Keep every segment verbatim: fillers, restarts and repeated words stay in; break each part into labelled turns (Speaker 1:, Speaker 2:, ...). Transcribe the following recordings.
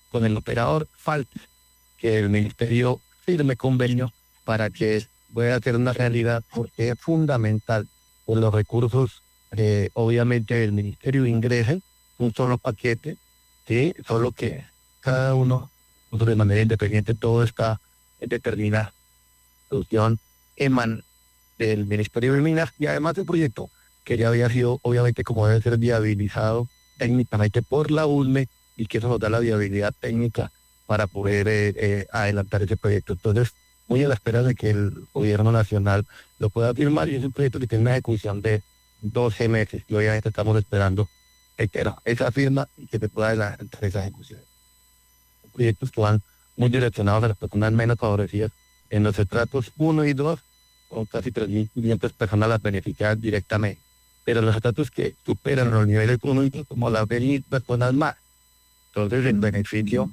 Speaker 1: con el operador, falta que el ministerio firme convenio para que pueda ser una realidad, porque es fundamental que los recursos, eh, obviamente, del ministerio ingresen un solo paquete, ¿sí? Solo que cada uno, de manera independiente, todo está determinado. La solución emana del Ministerio de Minas y además el proyecto que ya había sido, obviamente, como debe ser viabilizado técnicamente por la U L M E, y que eso nos da la viabilidad técnica para poder eh, eh, adelantar ese proyecto. Entonces, muy a la espera de que el gobierno nacional lo pueda firmar, y es un proyecto que tiene una ejecución de doce meses, y obviamente estamos esperando reitero, esa firma y que se pueda adelantar esa ejecución. Proyectos que van muy direccionados a las personas menos favorecidas. En los estratos uno y dos, con casi tres mil quinientas personas las beneficiadas directamente. Pero los estratos que superan los niveles económicos, como las mil personas más. Entonces, el beneficio,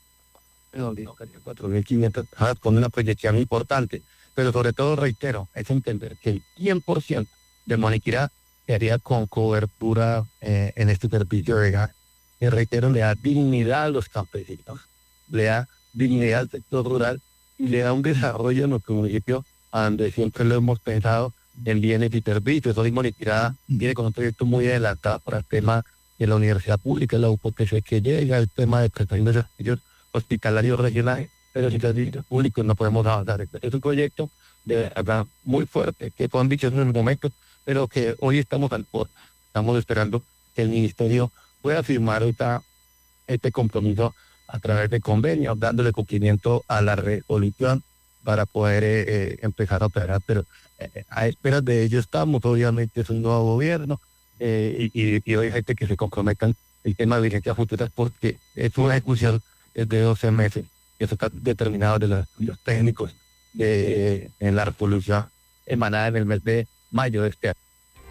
Speaker 1: cuatro mil quinientas personas con una proyección importante. Pero sobre todo, reitero, es entender que el cien por ciento de Moniquirá se haría con cobertura eh, en este servicio de gas. Y reitero, le da dignidad a los campesinos, le da dignidad al sector rural y le da un desarrollo en nuestro municipio, a donde siempre lo hemos pensado en bienes y servicios. Hoy Moniquirá viene con un proyecto muy adelantado para el tema de la universidad pública, la U P O C, que llega, el tema de prestación de servicios hospitalarios regionales, pero sin servicios públicos no podemos avanzar. Es un proyecto de verdad muy fuerte, que fue dicho en un momento, pero que hoy estamos al por. Estamos esperando que el ministerio pueda firmar esta, este compromiso a través de convenios, dándole cumplimiento a la resolución para poder eh, eh, empezar a operar. Pero eh, a esperas de ello estamos, obviamente es un nuevo gobierno, eh, y, y, y hay gente que se comprometan el tema de vigencia futura, porque es una ejecución de doce meses, y eso está determinado de los, los técnicos de, en la resolución emanada en el mes de mayo de este año.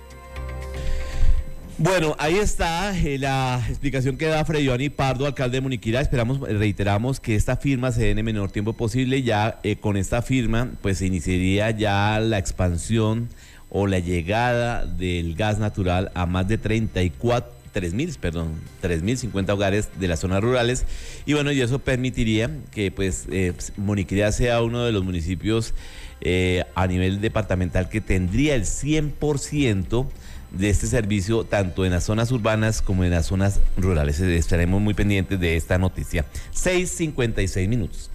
Speaker 2: Bueno, ahí está eh, la explicación que da Fray Giovanni Pardo, alcalde de Moniquirá. Esperamos, reiteramos que esta firma se dé en el menor tiempo posible. Ya eh, con esta firma, pues se iniciaría ya la expansión o la llegada del gas natural a más de treinta y cuatro, tres mil, perdón, tres mil cincuenta hogares de las zonas rurales. Y bueno, y eso permitiría que pues eh, Moniquirá sea uno de los municipios eh, a nivel departamental que tendría el cien por ciento de este servicio, tanto en las zonas urbanas como en las zonas rurales. Estaremos muy pendientes de esta noticia. seis cincuenta y seis minutos.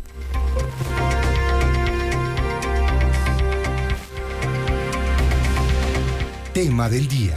Speaker 3: Tema del día.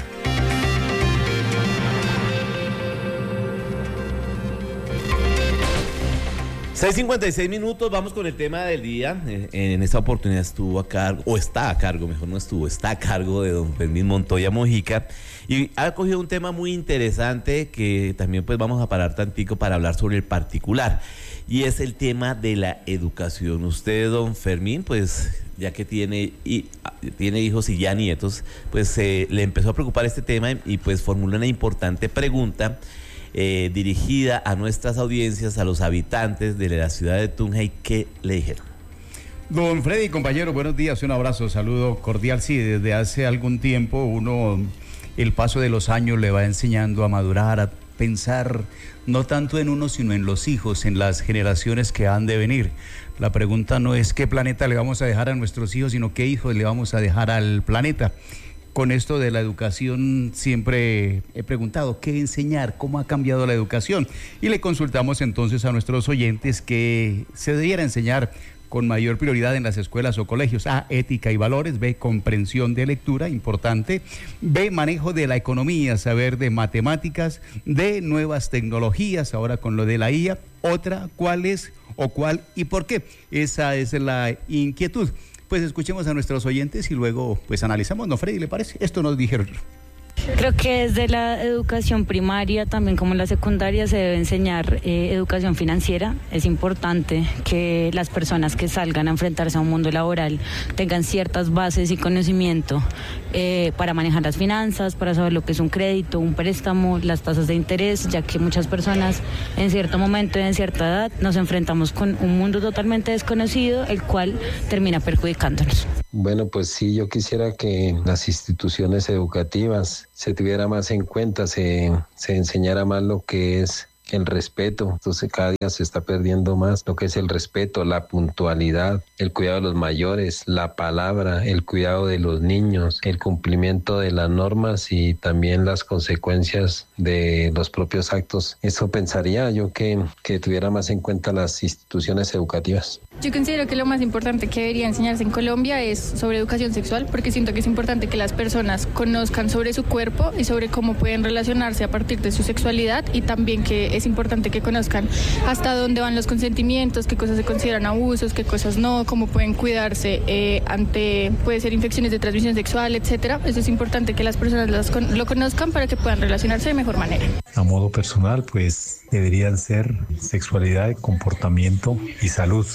Speaker 2: seis cincuenta y seis minutos, vamos con el tema del día. En esta oportunidad estuvo a cargo, o está a cargo, mejor no estuvo, está a cargo de don Fermín Montoya Mojica, y ha cogido un tema muy interesante que también pues vamos a parar tantico para hablar sobre el particular, y es el tema de la educación. Usted, don Fermín, pues ya que tiene, y, tiene hijos y ya nietos, pues eh, le empezó a preocupar este tema y, y pues formuló una importante pregunta Eh, dirigida a nuestras audiencias, a los habitantes de la ciudad de Tunja. ¿Qué le dijeron?
Speaker 4: Don Freddy, compañero, buenos días, un abrazo, saludo cordial. Sí, desde hace algún tiempo uno, el paso de los años le va enseñando a madurar, a pensar no tanto en uno, sino en los hijos, en las generaciones que han de venir. La pregunta no es qué planeta le vamos a dejar a nuestros hijos, sino qué hijos le vamos a dejar al planeta. Con esto de la educación siempre he preguntado qué enseñar, cómo ha cambiado la educación, y le consultamos entonces a nuestros oyentes que se debiera enseñar con mayor prioridad en las escuelas o colegios. A, ética y valores. B, comprensión de lectura, importante. B, manejo de la economía, saber de matemáticas. D, nuevas tecnologías, ahora con lo de la I A. Otra, ¿cuál es o cuál y por qué? Esa es la inquietud. Pues escuchemos a nuestros oyentes y luego pues analizamos, ¿no, Freddy? ¿Le parece? Esto nos dijeron.
Speaker 5: Creo que desde la educación primaria, también como en la secundaria, se debe enseñar eh, educación financiera. Es importante que las personas que salgan a enfrentarse a un mundo laboral tengan ciertas bases y conocimiento eh, para manejar las finanzas, para saber lo que es un crédito, un préstamo, las tasas de interés, ya que muchas personas en cierto momento y en cierta edad nos enfrentamos con un mundo totalmente desconocido, el cual termina perjudicándonos.
Speaker 6: Bueno, pues sí, yo quisiera que las instituciones educativas se tuviera más en cuenta, se, se enseñara más lo que es el respeto. Entonces cada día se está perdiendo más lo que es el respeto, la puntualidad, el cuidado de los mayores, la palabra, el cuidado de los niños, el cumplimiento de las normas y también las consecuencias de los propios actos. Eso pensaría yo que, que tuviera más en cuenta las instituciones educativas.
Speaker 3: Yo considero que lo más importante que debería enseñarse en Colombia es sobre educación sexual, porque siento que es importante que las personas conozcan sobre su cuerpo y sobre cómo pueden relacionarse a partir de su sexualidad, y también que es importante que conozcan hasta dónde van los consentimientos, qué cosas se consideran abusos, qué cosas no, cómo pueden cuidarse eh, ante, puede ser infecciones de transmisión sexual, etcétera. Eso es importante que las personas las con, lo conozcan para que puedan relacionarse de mejor manera.
Speaker 7: A modo personal, pues deberían ser sexualidad, comportamiento y salud.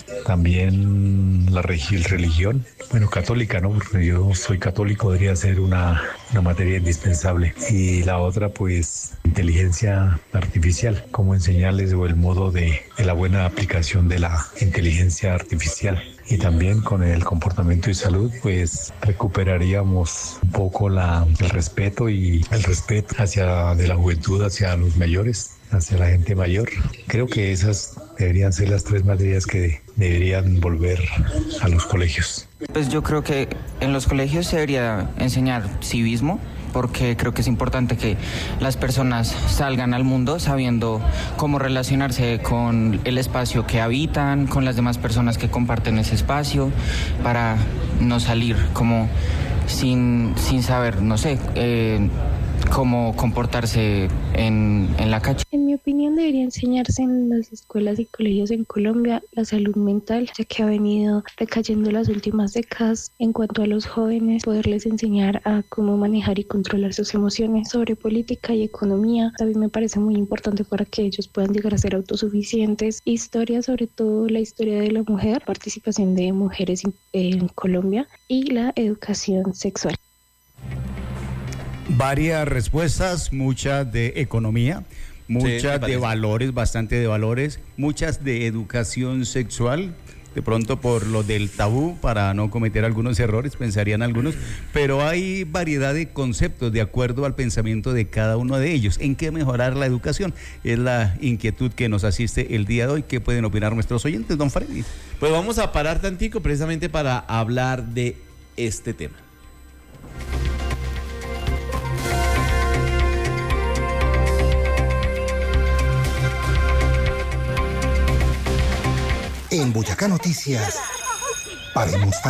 Speaker 7: También la religión, bueno, católica, ¿no? Porque yo soy católico, debería ser una, una materia indispensable. Y la otra, pues, inteligencia artificial, cómo enseñarles o el modo de, de la buena aplicación de la inteligencia artificial. Y también con el comportamiento y salud, pues recuperaríamos un poco la, el respeto y el respeto hacia de la juventud, hacia los mayores, hacia la gente mayor. Creo que esas deberían ser las tres materias que deberían volver a los colegios.
Speaker 8: Pues yo creo que en los colegios se debería enseñar civismo, porque creo que es importante que las personas salgan al mundo sabiendo cómo relacionarse con el espacio que habitan, con las demás personas que comparten ese espacio, para no salir como sin, sin saber, no sé, eh, cómo comportarse en, en la calle.
Speaker 9: En mi opinión, debería enseñarse en las escuelas y colegios en Colombia la salud mental, ya que ha venido decayendo las últimas décadas. En cuanto a los jóvenes, poderles enseñar a cómo manejar y controlar sus emociones. Sobre política y economía, también me parece muy importante para que ellos puedan llegar a ser autosuficientes. Historia, sobre todo la historia de la mujer, participación de mujeres en Colombia y la educación sexual.
Speaker 4: Varias respuestas, muchas de economía, muchas
Speaker 2: Sí,
Speaker 4: de valores, bastante de valores, muchas de educación sexual, de pronto por lo del tabú, para no cometer algunos errores, pensarían algunos, pero hay variedad de conceptos de acuerdo al pensamiento de cada uno de ellos. ¿En qué mejorar la educación? Es la inquietud que nos asiste el día de hoy. ¿Qué pueden opinar nuestros oyentes, don Freddy?
Speaker 2: Pues vamos a parar tantico precisamente para hablar de este tema.
Speaker 10: En Boyacá Noticias, paremos